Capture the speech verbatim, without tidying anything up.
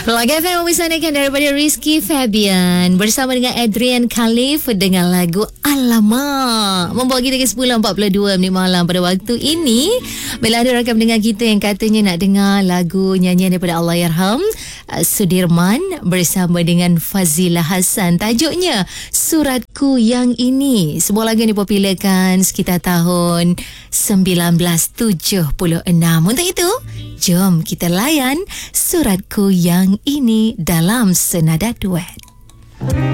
Lagu F M memesankan daripada Rizky Fabian bersama dengan Adrian Khalif dengan lagu Alamak. Membawa kita ke sepuluh empat puluh dua minit malam pada waktu ini. Bila ada rakan pendengar kita yang katanya nak dengar lagu nyanyian daripada Allahyarham Sudirman bersama dengan Fazila Hasan. Tajuknya Suratku Yang Ini. Sebuah lagu yang dipopularkan sekitar tahun sembilan belas tujuh puluh enam. Untuk itu, jom kita layan Suratku Yang Ini dalam senada duet.